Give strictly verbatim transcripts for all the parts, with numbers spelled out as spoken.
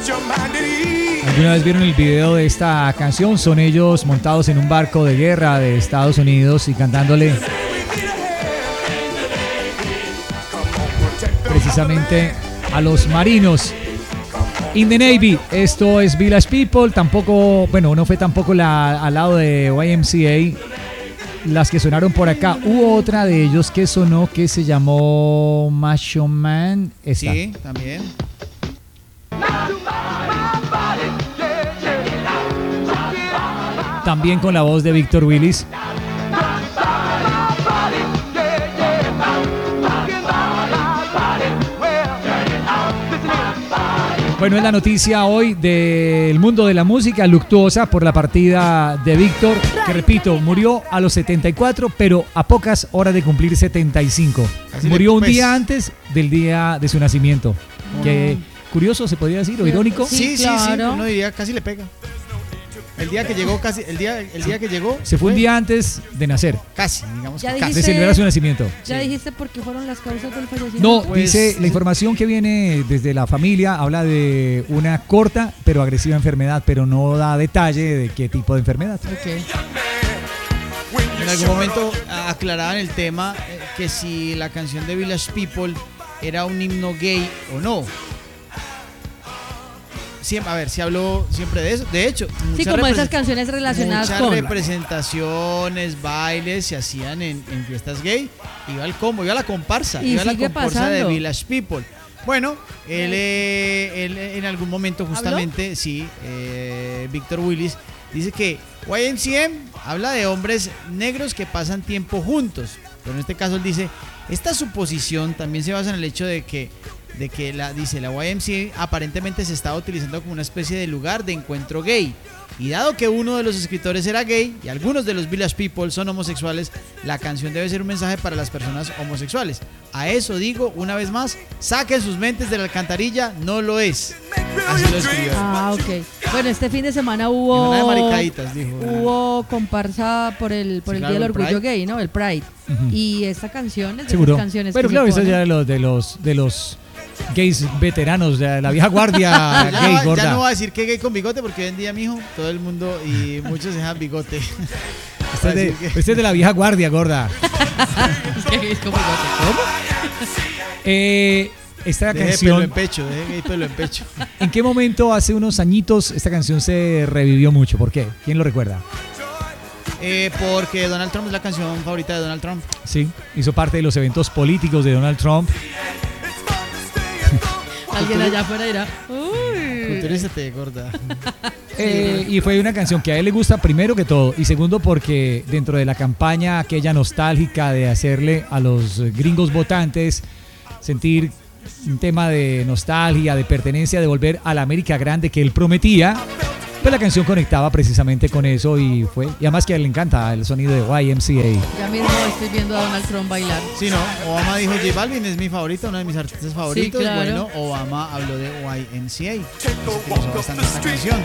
¿Alguna vez vieron el video de esta canción? Son ellos montados en un barco de guerra de Estados Unidos y cantándole precisamente a los marinos. In the Navy, esto es Village People, tampoco, bueno, no fue tampoco la, al lado de Y M C A las que sonaron por acá. Hubo otra de ellos que sonó que se llamó Macho Man. Esta. Sí, también. También con la voz de Víctor Willis. Bueno, es la noticia hoy del mundo de la música, luctuosa por la partida de Víctor, que repito, murió a los setenta y cuatro, pero a pocas horas de cumplir setenta y cinco. Así murió un pues. día antes del día de su nacimiento. Oh. Que curioso, se podría decir, o irónico. Sí, sí, claro. sí, uno diría casi le pega. El día que llegó, casi, el día, el día que llegó. Se fue, fue un día antes de nacer. Casi, digamos. Ya que dijiste, casi. De celebrar su nacimiento. ¿Ya sí. dijiste por qué fueron las causas del fallecimiento? No, pues, dice, la información que viene desde la familia habla de una corta pero agresiva enfermedad, pero no da detalle de qué tipo de enfermedad. Okay. En algún momento aclaraban el tema eh, que si la canción de Village People era un himno gay o no. Siempre, a ver, se habló siempre de eso. De hecho, sí, como esas canciones relacionadas muchas con representaciones, bailes se hacían en, en fiestas gay. Iba el combo, iba la comparsa, y iba la sigue comparsa pasando. de Village People. Bueno, él, eh, él en algún momento justamente, ¿habló? sí, eh, Víctor Willis dice que Y M C A habla de hombres negros que pasan tiempo juntos. Pero en este caso él dice, esta suposición también se basa en el hecho de que de que la dice la Y M C A aparentemente se estaba utilizando como una especie de lugar de encuentro gay, y dado que uno de los escritores era gay y algunos de los Village People son homosexuales, la canción debe ser un mensaje para las personas homosexuales. A eso digo una vez más, saquen sus mentes de la alcantarilla, no lo es. Así lo escribió. Ah, ok. Bueno, este fin de semana hubo una de maricaditas, dijo. Hubo comparsa por el por sí, el claro, Día del el Orgullo Pride. Gay, ¿no? El Pride. Uh-huh. Y esta canción es de Seguro. esas canciones Pero que claro, se eso ponen. ya de los de los de los gays veteranos, de la vieja guardia ya, gay no, gorda. ya no voy a decir que gay con bigote, porque hoy en día, mijo, todo el mundo y muchos dejan bigote. Este es, de, este es de la vieja guardia gorda. ¿Qué gay con bigote? ¿Cómo? Eh, esta deje canción. pelo en pecho, deje gay pelo en pecho. ¿En qué momento hace unos añitos esta canción se revivió mucho? ¿Por qué? ¿Quién lo recuerda? Eh, porque Donald Trump es la canción favorita de Donald Trump. Sí, hizo parte de los eventos políticos de Donald Trump. Alguien allá afuera dirá, uy. Culturízate, gorda. Eh, y fue una canción que a él le gusta primero que todo, y segundo porque dentro de la campaña aquella nostálgica de hacerle a los gringos votantes sentir un tema de nostalgia, de pertenencia, de volver a la América grande que él prometía, pues la canción conectaba precisamente con eso, y fue y además que a él le encanta el sonido de Y M C A. Ya mismo estoy viendo a Donald Trump bailar. Sí, no, Obama dijo J Balvin es mi favorito, uno de mis artistas favoritos. Sí, claro. Bueno, Obama habló de Y M C A. Utilizó bastante esta canción.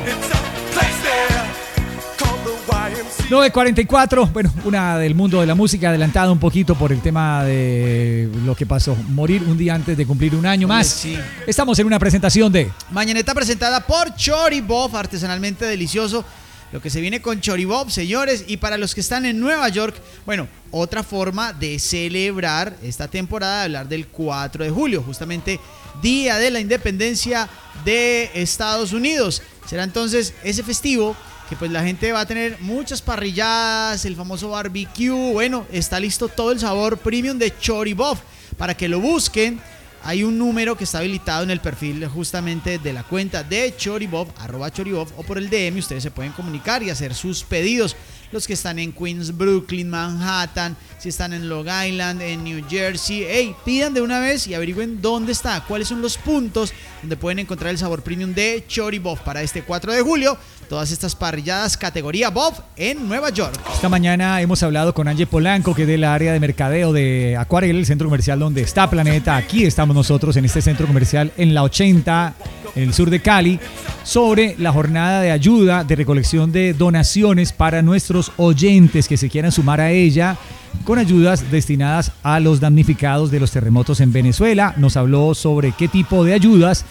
nueve cuarenta y cuatro, bueno, una del mundo de la música, adelantada un poquito por el tema de lo que pasó, morir un día antes de cumplir un año más. Sí. Estamos en una presentación de Mañaneta presentada por Choribof, artesanalmente delicioso. Lo que se viene con Choribof, señores, y para los que están en Nueva York, bueno, otra forma de celebrar esta temporada, de hablar del cuatro de julio, justamente Día de la Independencia de Estados Unidos. Será entonces ese festivo que pues la gente va a tener muchas parrilladas, el famoso barbecue. Bueno, está listo todo el sabor premium de Choribof para que lo busquen. Hay un número que está habilitado en el perfil justamente de la cuenta de Choribof, arroba Choribof, o por el D M. Ustedes se pueden comunicar y hacer sus pedidos. Los que están en Queens, Brooklyn, Manhattan, si están en Long Island, en New Jersey, hey, pidan de una vez y averigüen dónde está, cuáles son los puntos donde pueden encontrar el sabor premium de Choribof para este cuatro de julio. Todas estas parrilladas categoría Bof en Nueva York. Esta mañana hemos hablado con Angie Polanco, que es del área de mercadeo de Acuarel, el centro comercial donde está Planeta. Aquí estamos nosotros en este centro comercial en la ochenta, en el sur de Cali, sobre la jornada de ayuda, de recolección de donaciones para nuestros oyentes que se quieran sumar a ella, con ayudas destinadas a los damnificados de los terremotos en Venezuela. Nos habló sobre qué tipo de ayudas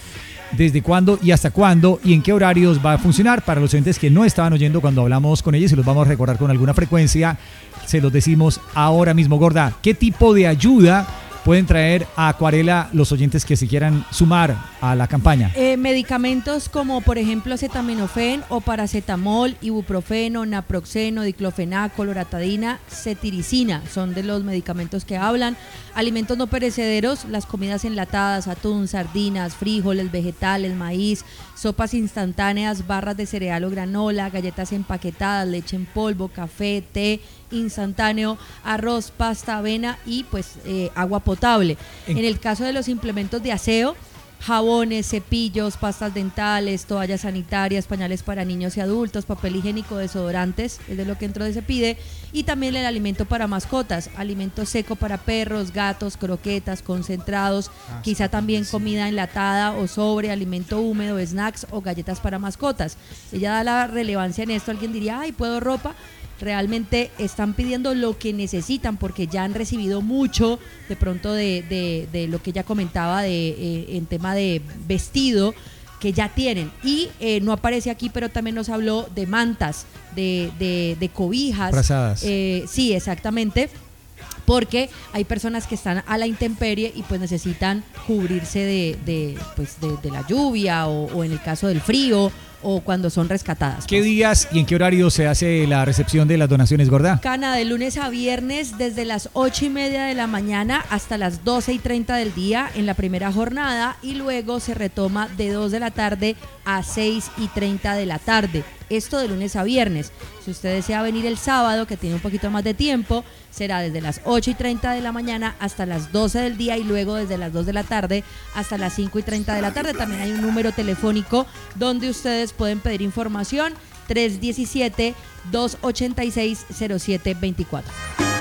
desde cuándo y hasta cuándo y en qué horarios va a funcionar. Para los oyentes que no estaban oyendo cuando hablamos con ellos y los vamos a recordar con alguna frecuencia, se los decimos ahora mismo. Gorda, ¿qué tipo de ayuda pueden traer a Acuarela los oyentes que se quieran sumar a la campaña? Eh, medicamentos como por ejemplo acetaminofén o paracetamol, ibuprofeno, naproxeno, diclofenaco, loratadina, cetiricina, son de los medicamentos que hablan. Alimentos no perecederos, las comidas enlatadas, atún, sardinas, frijoles, vegetales, maíz, sopas instantáneas, barras de cereal o granola, galletas empaquetadas, leche en polvo, café, té instantáneo, arroz, pasta, avena y pues eh, agua potable. En el caso de los implementos de aseo, jabones, cepillos, pastas dentales, toallas sanitarias, pañales para niños y adultos, papel higiénico, desodorantes, es de lo que dentro de se pide, y también el alimento para mascotas, alimento seco para perros, gatos, croquetas, concentrados, ah, quizá también comida enlatada o sobre, alimento húmedo, snacks o galletas para mascotas. Ella da la relevancia en esto. Alguien diría, ay, ¿puedo ropa? Realmente están pidiendo lo que necesitan porque ya han recibido mucho de pronto de, de, de lo que ella comentaba de, eh, en tema de vestido que ya tienen y eh, no aparece aquí, pero también nos habló de mantas, de, de, de cobijas, frazadas. Eh, sí, exactamente, porque hay personas que están a la intemperie y pues necesitan cubrirse de, de, pues de, de la lluvia o, o en el caso del frío o cuando son rescatadas. ¿Qué pues. días y en qué horario se hace la recepción de las donaciones, Gorda? Cana, de lunes a viernes desde las ocho y media de la mañana hasta las doce y treinta del día en la primera jornada y luego se retoma de dos de la tarde a seis y treinta de la tarde. Esto de lunes a viernes. Si usted desea venir el sábado, que tiene un poquito más de tiempo, será desde las ocho y treinta de la mañana hasta las doce del día y luego desde las dos de la tarde hasta las cinco y treinta de la tarde. También hay un número telefónico donde ustedes pueden pedir información, tres uno siete, dos ocho seis, cero siete dos cuatro.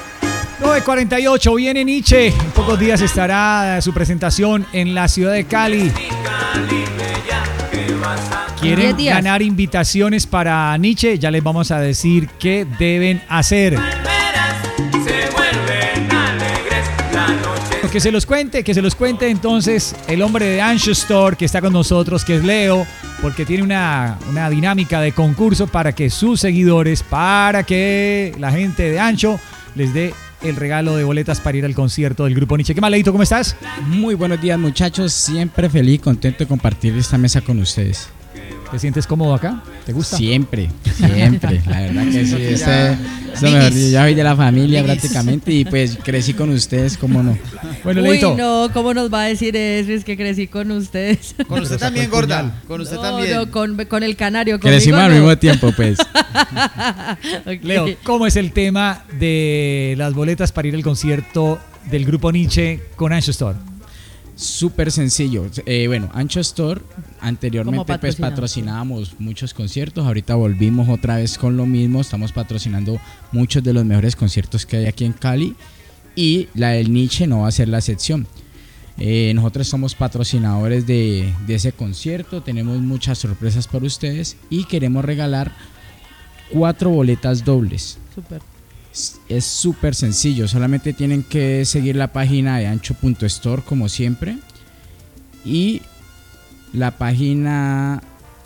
nueve cuarenta y ocho, viene Nietzsche. En pocos días estará su presentación en la ciudad de Cali. ¿Quieren ganar invitaciones para Nietzsche? Ya les vamos a decir qué deben hacer. Que se los cuente, que se los cuente entonces el hombre de Ancho Store que está con nosotros, que es Leo, porque tiene una, una dinámica de concurso para que sus seguidores, para que la gente de Ancho les dé el regalo de boletas para ir al concierto del grupo Nietzsche. ¿Qué más, Leito? ¿Cómo estás? Muy buenos días, muchachos. Siempre feliz, contento de compartir esta mesa con ustedes. ¿Te sientes cómodo acá? ¿Te gusta? Siempre, siempre. La verdad que sí. Este, este mejor, yo ya soy de la familia prácticamente y pues crecí con ustedes, ¿cómo no? Bueno, Uy, Leito. no, ¿cómo nos va a decir eso? Es que crecí con ustedes. Con usted también, Gorda. Con usted no, también. No, con, con el canario. Crecimos al no. mismo tiempo, pues. Okay. Leo, ¿cómo es el tema de las boletas para ir al concierto del grupo Nietzsche con Ancho Store? Súper sencillo. Eh, bueno, Ancho Store anteriormente pues patrocinamos. patrocinábamos muchos conciertos. Ahorita volvimos otra vez con lo mismo. Estamos patrocinando muchos de los mejores conciertos que hay aquí en Cali. Y la del Nietzsche no va a ser la excepción. Eh, nosotros somos patrocinadores de, de ese concierto. Tenemos muchas sorpresas para ustedes. Y queremos regalar cuatro boletas dobles. Súper. Es súper sencillo, solamente tienen que seguir la página de ancho punto store como siempre y la página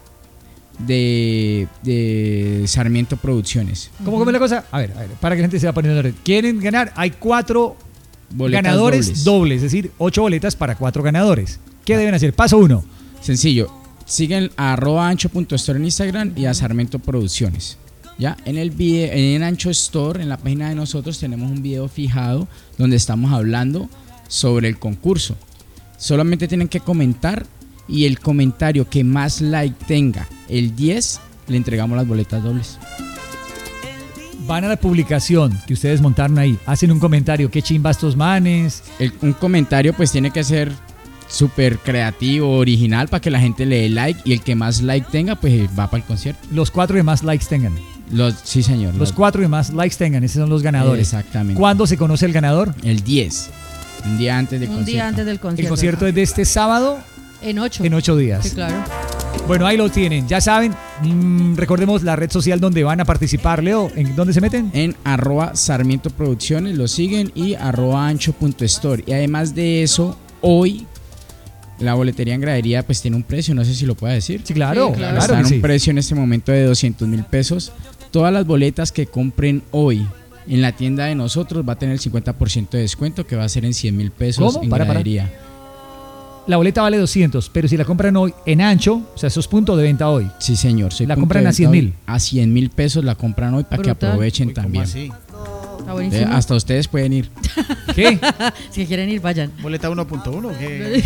de, de Sarmiento Producciones. ¿Cómo come la cosa? A ver, a ver, para que la gente se va poniendo. ¿Quieren ganar? Hay cuatro Boletas ganadores dobles. dobles, es decir, ocho boletas para cuatro ganadores. ¿Qué deben hacer? Paso uno. Sencillo, siguen a arroba ancho punto store en Instagram y a Sarmiento Producciones. Ya, en el video, en Ancho Store, en la página de nosotros tenemos un video fijado donde estamos hablando sobre el concurso. Solamente tienen que comentar y el comentario que más like tenga, el diez, le entregamos las boletas dobles. Van a la publicación que ustedes montaron ahí, hacen un comentario, qué chimba estos manes. El, un comentario pues tiene que ser súper creativo, original, para que la gente le dé like y el que más like tenga pues va para el concierto. Los cuatro que más likes tengan. Los, sí, señor. Los los, cuatro que más likes tengan, esos son los ganadores. Exactamente. ¿Cuándo se conoce el ganador? El diez, un día antes del Un concierto. día antes del concierto. El concierto es de este sábado En ocho. en ocho días. Sí, claro. Bueno, ahí lo tienen, ya saben. Mmm, recordemos la red social donde van a participar, Leo. ¿En dónde se meten? En arroba Sarmiento Producciones, lo siguen y arroba ancho punto store. Y además de eso, hoy la boletería en gradería pues tiene un precio, no sé si lo puedo decir. Sí, claro, Sí, claro. claro Está que en un sí. precio en este momento de doscientos mil pesos. Todas las boletas que compren hoy en la tienda de nosotros va a tener el cincuenta por ciento de descuento, que va a ser en cien mil pesos ¿Cómo? en Para, para. gradería. La boleta vale doscientos, pero si la compran hoy en ancho, o sea, eso es punto de venta hoy. Sí, señor. soy La punto compran de a venta cien hoy. mil. A cien mil pesos la compran hoy para que Brutal. aprovechen Uy, ¿cómo también. así? Está Eh, buenísimo. hasta ustedes pueden ir. ¿Qué? Si quieren ir, vayan. ¿Boleta uno punto uno? ¿Qué?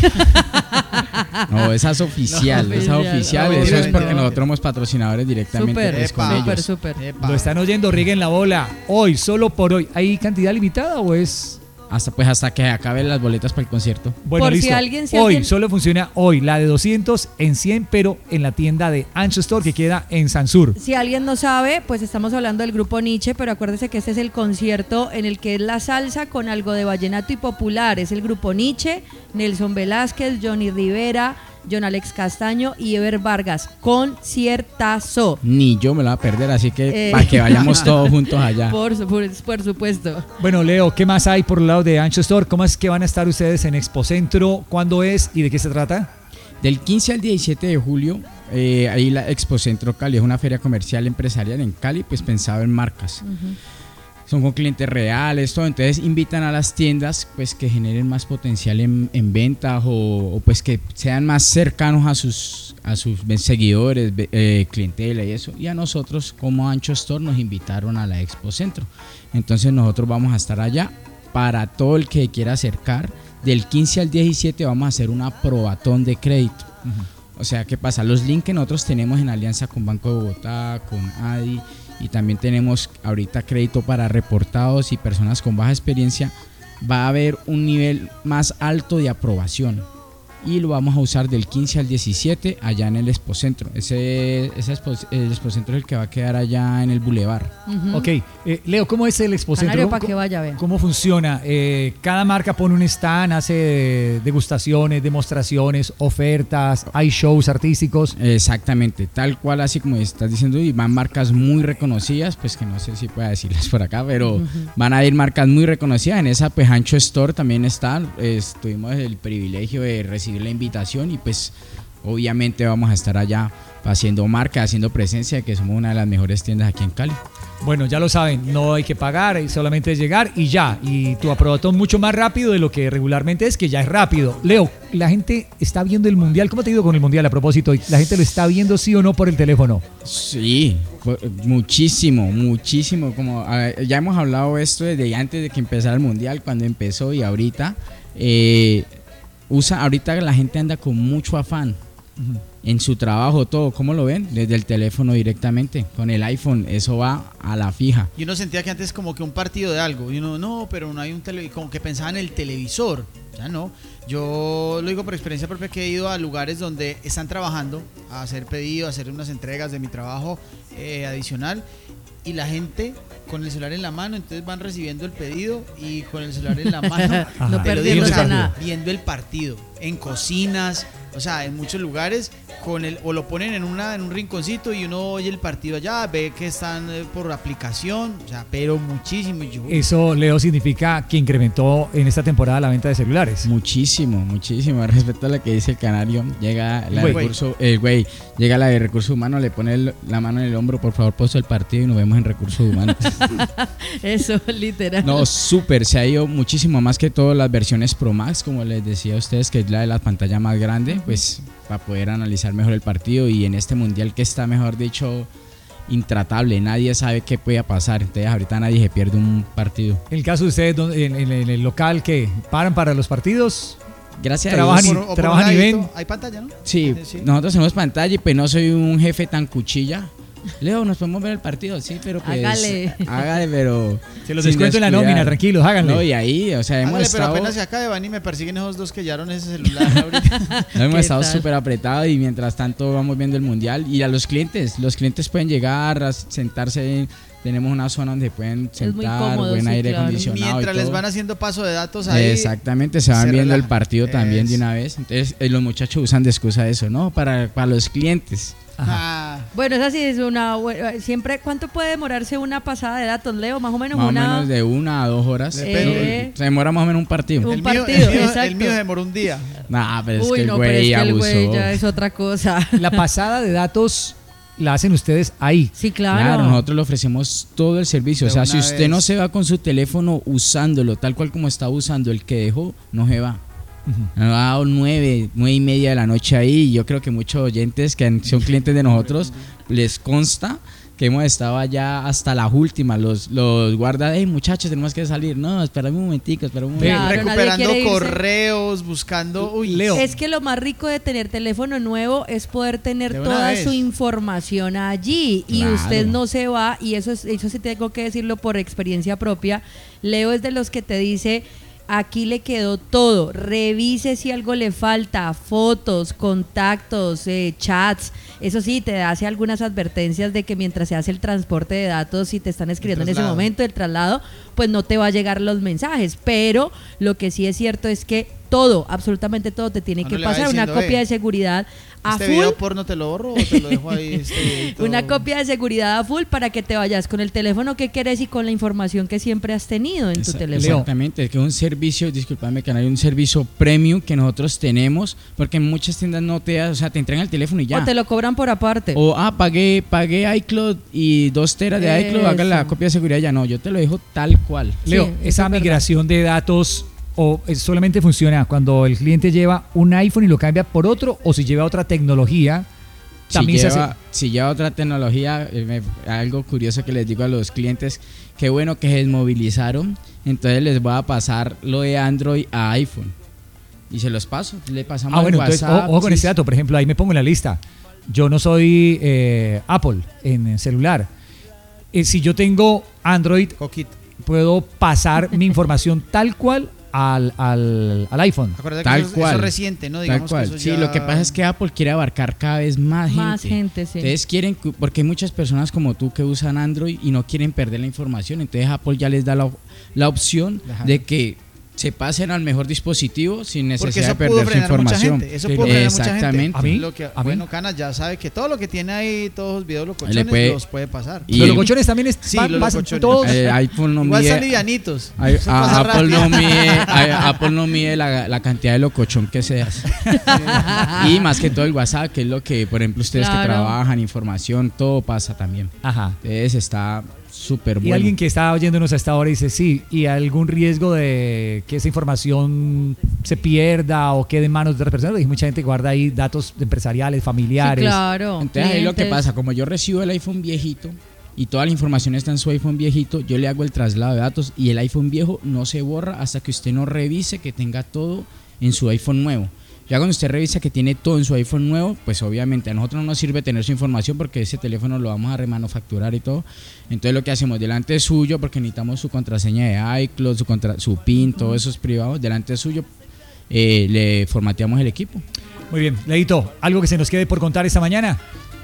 No, esa es oficial, No, esa es oficial. oficial. No, Eso es obviamente. porque nosotros somos patrocinadores directamente Súper, pues, con Epa. súper, ellos. súper. Epa. Lo están oyendo, rieguen la bola. Hoy, solo por hoy. ¿Hay cantidad limitada o es...? Hasta pues hasta que acaben las boletas para el concierto. Bueno, Por si listo. alguien- si hoy, alguien- solo funciona hoy. La de doscientos en cien, pero en la tienda de Ancho Store que queda en Sansur. Si alguien no sabe, pues estamos hablando del grupo Nietzsche, pero acuérdese que este es el concierto en el que es la salsa con algo de vallenato y popular. Es el grupo Nietzsche, Nelson Velázquez, Johnny Rivera, John Alex Castaño y Ever Vargas. Conciertazo. Ni yo me lo voy a perder, así que Eh. para que vayamos todos juntos allá. Por, su- por, por supuesto. Bueno, Leo, ¿qué más hay por el lado de Ancho Store? ¿Cómo es que van a estar ustedes en Expocentro? ¿Cuándo es y de qué se trata? Del quince al diecisiete de julio, eh, ahí la Expocentro Cali es una feria comercial empresarial en Cali, pues pensado en marcas. Son con clientes reales, todo. Entonces invitan a las tiendas pues que generen más potencial en, en ventas o, o pues que sean más cercanos a sus, a sus seguidores, ve- eh, clientela y eso. Y a nosotros como Ancho Store nos invitaron a la Expo Centro. Entonces nosotros vamos a estar allá para todo el que quiera acercar. Del quince al diecisiete vamos a hacer una probatón de crédito. O sea, ¿qué pasa? Los links que nosotros tenemos en alianza con Banco de Bogotá, con A D I, y también tenemos ahorita crédito para reportados y personas con baja experiencia, va a haber un nivel más alto de aprobación y lo vamos a usar del quince al diecisiete allá en el Expocentro. Ese, ese Expo, el Expocentro es el que va a quedar allá en el Boulevard. Ujú. Ok, eh, Leo, ¿cómo es el Expocentro? Canario, para ¿Cómo- que vaya, vea. ¿Cómo funciona? Eh, cada marca pone un stand, hace degustaciones, demostraciones, ofertas, hay shows artísticos. Exactamente, tal cual así como estás diciendo, y van marcas muy reconocidas, pues que no sé si pueda decirles por acá, pero van a ir marcas muy reconocidas. En esa pues Ancho Store también está, es- tuvimos el privilegio de recibir la invitación y pues obviamente vamos a estar allá haciendo marca, haciendo presencia, que somos una de las mejores tiendas aquí en Cali. Bueno, ya lo saben, no hay que pagar, hay solamente es llegar y ya. Y tu aprobatón mucho más rápido de lo que regularmente es, que ya es rápido. Leo, la gente está viendo el Mundial. ¿Cómo te digo con el Mundial a propósito? ¿La gente lo está viendo sí o no por el teléfono? Sí, fue muchísimo, muchísimo. Como a- ya hemos hablado esto desde antes de que empezara el mundial, cuando empezó y ahorita. Eh, usa, ahorita la gente anda con mucho afán en su trabajo, todo. ¿Cómo lo ven? Desde el teléfono directamente, con el iPhone. Eso va a la fija. Y uno sentía que antes como que un partido de algo. Y uno, no, pero no hay un televisor. Como que pensaba en el televisor. Ya no. Yo lo digo por experiencia propia, que he ido a lugares donde están trabajando, a hacer pedidos, a hacer unas entregas de mi trabajo eh, adicional. Y la gente con el celular en la mano, entonces van recibiendo el pedido y con el celular en la mano, Ajá. No te lo digo, perdiéndose o sea, nada. viendo el partido, en cocinas, o sea, en muchos lugares, con el, o lo ponen en una en un rinconcito y uno oye el partido allá, ve que están eh, por aplicación, o sea, pero muchísimo. Y yo, uy, Eso, Leo, significa que incrementó en esta temporada la venta de celulares. Muchísimo, muchísimo. Respecto a lo que dice el canario, llega la de Güey. recurso, el güey, llega la de recursos humanos, le pone el- la mano en el hombro, por favor, puesto el partido y nos vemos en recursos humanos. Eso, literal. No, súper, se ha ido muchísimo más que todo las versiones Pro Max, como les decía a ustedes, que es la de la pantalla más grande, pues para poder analizar mejor el partido. Y en este mundial que está, mejor dicho, intratable, nadie sabe qué puede pasar, entonces ahorita nadie se pierde un partido. En el caso de ustedes, ¿dónde- en, en- en el local, que paran para los partidos? Gracias a Trabajan Dios. y- por- o por trabajan un y ladito, ven. hay pantalla, ¿no? Sí, Sí. nosotros tenemos pantalla y pues no soy un jefe tan cuchilla. Leo, nos podemos ver el partido, sí, pero pues Hágale. hágale, pero Se los sin descuento en la descuidar. nómina, tranquilos, háganle. No, y ahí, o sea, hemos Hágale, pero estado, apenas se acabe, van y me persiguen esos dos que llevaron ese celular ahorita. no, hemos ¿Qué estado tal? súper apretados y mientras tanto vamos viendo el mundial. Y a los clientes, los clientes pueden llegar a sentarse, tenemos una zona donde pueden muy sentar, cómodo, buen sí, aire claro. acondicionado. Mientras y les todo. van haciendo paso de datos ahí. Exactamente, se van se viendo el relajan. partido también de Es. una vez. Entonces, eh, los muchachos usan de excusa eso, ¿no? Para, para los clientes. Ajá. Ah, Bueno, esa sí es una... bu- Siempre, ¿cuánto puede demorarse una pasada de datos, Leo? Más o menos Más o una... menos de una a dos horas. Depende. Eh, Se demora más o menos un partido. Un el, mío, partido, el, mío, exacto. el mío demoró un día. Nah, pero es Uy, que el no, pero es güey que el abusó. güey ya es otra cosa. La pasada de datos la hacen ustedes ahí. Sí, claro. Claro, nosotros le ofrecemos todo el servicio. De O sea, una si usted vez. no se va con su teléfono usándolo tal cual como está usando el que dejó, no se va. Ujú. Nos ha dado nueve, nueve y media de la noche ahí. Y yo creo que muchos oyentes que han- son clientes de nosotros les consta que hemos estado allá hasta las últimas. Los, los guardas, hey muchachos, tenemos que salir. No, espérame un momentico, espérame un Ve, momentico. Claro, nadie Recuperando quiere irse. correos, buscando. Uy, Leo. Es que lo más rico de tener teléfono nuevo es poder tener De una toda vez. su información allí y Claro. usted no se va, y eso es, eso sí tengo que decirlo por experiencia propia. Leo es de los que te dice: aquí le quedó todo, revise si algo le falta, fotos, contactos, eh, chats. Eso sí, te hace algunas advertencias de que mientras se hace el transporte de datos, si te están escribiendo en ese traslado. momento, el traslado, pues no te va a llegar los mensajes. Pero lo que sí es cierto es que todo, absolutamente todo, te tiene Uno que le va pasar una diciendo, copia "Eh, de seguridad a ¿este full". video porno te lo borro o te lo dejo ahí? Este videito? Una copia de seguridad a full para que te vayas con el teléfono que quieres y con la información que siempre has tenido en tu Esa- teléfono. Exactamente, es que es un servicio, discúlpame que no hay un servicio premium que nosotros tenemos, porque en muchas tiendas no te da, o sea, te entregan el teléfono y ya. O te lo cobran por aparte. O, ah, pagué, pagué iCloud y dos teras de iCloud, haga la Eso. copia de seguridad. Ya no, yo te lo dejo tal cual. Leo, Sí, eso esa es verdad. migración de datos o es- solamente funciona cuando el cliente lleva un iPhone y lo cambia por otro, o si lleva otra tecnología, Si también se lleva, hace. si lleva otra tecnología, eh, me- algo curioso que les digo a los clientes, qué bueno que se desmovilizaron, entonces les voy a pasar lo de Android a iPhone. Y se los paso, le pasamos Ah, bueno, el entonces, WhatsApp. o- ojo con sí, este dato, por ejemplo, ahí me pongo en la lista. Yo no soy eh, Apple en celular. Eh, si yo tengo Android, Coquito. puedo pasar mi información tal cual al, al, al iPhone. Acuérdate Tal que eso, cual. eso es reciente, ¿no? Tal Digamos cual. que eso Sí, ya- lo que pasa es que Apple quiere abarcar cada vez más gente. Más gente, sí. Entonces quieren, cu- porque hay muchas personas como tú que usan Android y no quieren perder la información. Entonces Apple ya les da la, la opción Ajá. de que se pasen al mejor dispositivo sin Porque necesidad eso de pudo perder su frenar a mucha información. gente. Eso Sí, pudo lo- frenar a mucha gente. Exactamente. ¿A mí? Lo que, ¿A mí? bueno, Canas ya sabe que todo lo que tiene ahí, todos los videos locochones, puede- los puede pasar. Y- Los locochones también es, Sí, pa- los pasan locochones. todos. Eh, iPhone no Igual mide, están livianitos. ay- Eso a- pasa Apple, no rápido. mide, a- Apple no mide la, la cantidad de locochón que seas. Y más que todo el WhatsApp, que es lo que, por ejemplo, ustedes Claro. que trabajan, información, todo pasa también. Ajá. Entonces está súper Y bueno. alguien que está oyéndonos hasta ahora dice, sí, y algún riesgo de que esa información se pierda o quede en manos de otras personas. Y mucha gente guarda ahí datos empresariales, Sí, familiares. claro. Entonces ahí lo que clientes. pasa, como yo recibo el iPhone viejito y toda la información está en su iPhone viejito, yo le hago el traslado de datos y el iPhone viejo no se borra hasta que usted no revise que tenga todo en su iPhone nuevo. Ya cuando usted revisa que tiene todo en su iPhone nuevo, pues obviamente a nosotros no nos sirve tener su información porque ese teléfono lo vamos a remanufacturar y todo. Entonces lo que hacemos delante suyo, porque necesitamos su contraseña de iCloud, su, contra- su PIN, todos esos privados, delante suyo eh, le formateamos el equipo. Muy bien, Leito, ¿algo que se nos quede por contar esta mañana?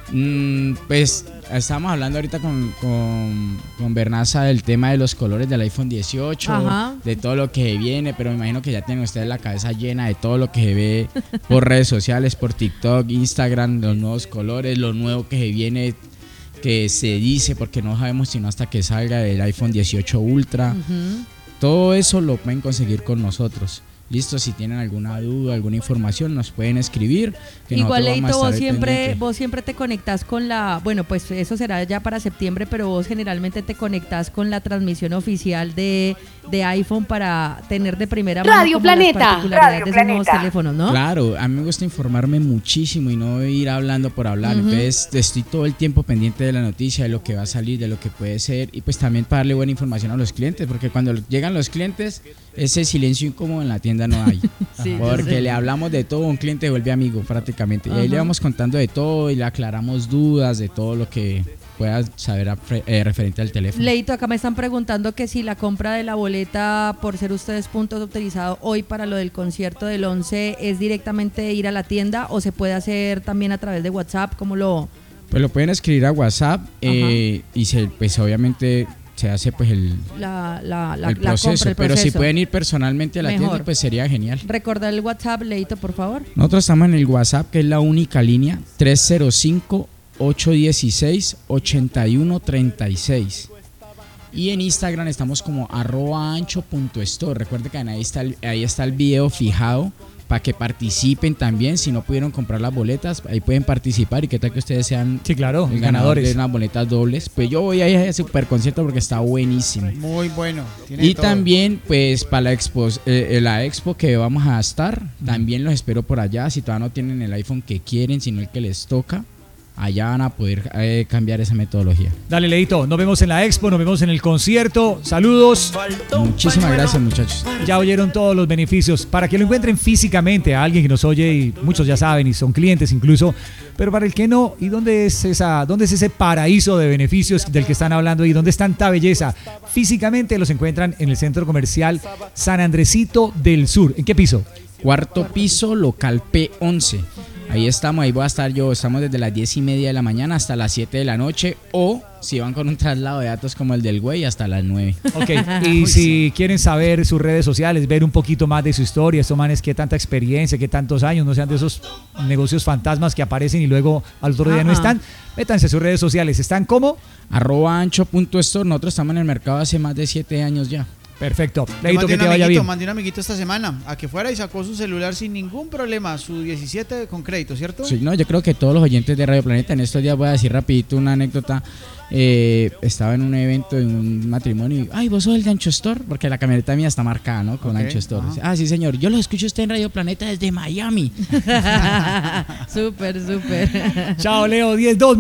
Mm, pues estábamos hablando ahorita con, con, con Bernaza del tema de los colores del iPhone dieciocho, Ajá. de todo lo que viene, pero me imagino que ya tienen ustedes la cabeza llena de todo lo que se ve por redes sociales, por TikTok, Instagram, los nuevos colores, lo nuevo que se viene, que se dice, porque no sabemos sino hasta que salga el iPhone dieciocho Ultra. Ujú. Todo eso lo pueden conseguir con nosotros. Listo, si tienen alguna duda, alguna información, nos pueden escribir. que Igual, nosotros vamos a Leito, estar vos ahí siempre, pendientes. vos siempre te conectás con la, bueno, pues eso será ya para septiembre, pero vos generalmente te conectás con la transmisión oficial de, de iPhone para tener de primera mano Radio como las Planeta, particularidades Radio de esos nuevos Planeta. teléfonos, ¿no? Claro, a mí me gusta informarme muchísimo y no ir hablando por hablar. Ujú. Entonces estoy todo el tiempo pendiente de la noticia, de lo que va a salir, de lo que puede ser y pues también para darle buena información a los clientes, porque cuando llegan los clientes, ese silencio incómodo en la tienda no hay. Sí, yo Porque sé. le hablamos de todo, un cliente se vuelve amigo prácticamente. Y ahí le Ajá. vamos contando de todo y le aclaramos dudas de todo lo que pueda saber a- eh, referente al teléfono. Leito, acá me están preguntando que si la compra de la boleta, por ser ustedes puntos autorizados hoy para lo del concierto del once, es directamente ir a la tienda o se puede hacer también a través de WhatsApp, como lo... Pues lo pueden escribir a WhatsApp eh, y se, pues obviamente se hace pues el, La, la, la, el la proceso, compra, el pero si proceso. pueden ir personalmente a la Mejor. tienda, pues sería genial. Recordar el WhatsApp, Leito, por favor. Nosotros estamos en el WhatsApp, que es la única línea, tres cero cinco, ocho uno seis, ocho uno tres seis. Y en Instagram estamos como arroba ancho punto store. Recuerden que ahí está, el, ahí está el video fijado para que participen también. Si no pudieron comprar las boletas, ahí pueden participar. Y qué tal que ustedes sean sí, claro, el ganador ganadores de unas boletas dobles. Pues yo voy a ir a ese super concierto porque está buenísimo. Muy bueno. Y todo. También pues para la expo, eh, la expo que vamos a estar, uh-huh. también los espero por allá. Si todavía no tienen el iPhone que quieren, sino el que les toca, allá van a poder eh, cambiar esa metodología. Dale, Leito, nos vemos en la expo, nos vemos en el concierto. Saludos. Muchísimas gracias, muchachos. Ya oyeron todos los beneficios. Para que lo encuentren físicamente a alguien que nos oye, y muchos ya saben y son clientes incluso, pero para el que no, ¿y dónde es esa, dónde es ese paraíso de beneficios del que están hablando y dónde es tanta belleza? Físicamente los encuentran en el Centro Comercial San Andresito del Sur. ¿En qué piso? Cuarto piso, local P once. Ahí estamos, ahí voy a estar yo, estamos desde las diez y media de la mañana hasta las siete de la noche, o si van con un traslado de datos como el del güey, hasta las nueve. Ok, y si quieren saber sus redes sociales, ver un poquito más de su historia, estos manes, qué tanta experiencia, qué tantos años, no sean de esos negocios fantasmas que aparecen y luego al otro día Ajá. no están, métanse a sus redes sociales, ¿están como? Arroba ancho punto store, nosotros estamos en el mercado hace más de siete años ya. Perfecto. Leito, que te vaya bien. Mandé un amiguito esta semana a que fuera y sacó su celular sin ningún problema, su diecisiete con crédito, ¿cierto? Sí, no, yo creo que todos los oyentes de Radio Planeta, en estos días voy a decir rapidito una anécdota. Eh, estaba en un evento, en un matrimonio y, ay, vos sos el de Ancho Store, porque la camioneta mía está marcada, ¿no? Con okay, Ancho Store. Ajá. Ah, sí, señor, yo lo escucho usted en Radio Planeta desde Miami. Súper, súper. Chao, Leo, diez dos.